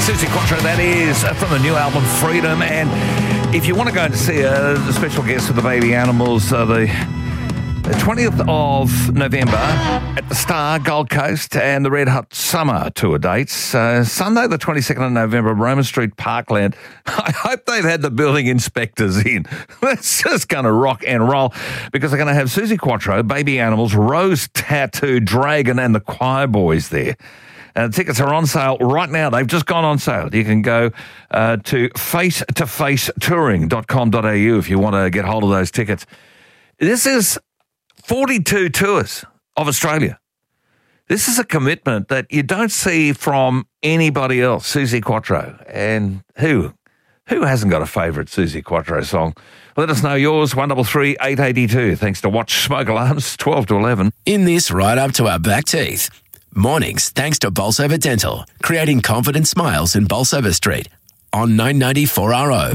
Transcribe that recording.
Suzi Quatro, that is, from the new album Freedom. And if you want to go and see a special guest with the Baby Animals, the 20th of November at the Star, Gold Coast, and the Red Hot Summer Tour dates. Sunday, the 22nd of November, Roma Street, Parkland. I hope they've had the building inspectors in. That's just going to rock and roll because they're going to have Suzi Quatro, Baby Animals, Rose Tattoo, Dragon, and the Choir Boys there. Tickets are on sale right now. They've just gone on sale. You can go to face-to-facetouring.com.au if you want to get hold of those tickets. This is 42 tours of Australia. This is a commitment that you don't see from anybody else, Suzi Quatro. And who hasn't got a favourite Suzi Quatro song? Let us know yours, 133 882. Thanks to Watch Smoke Alarms, 12 to 11. In this right up to our back teeth. Mornings, thanks to Bolsover Dental, creating confident smiles in Bolsover Street on 994 RO.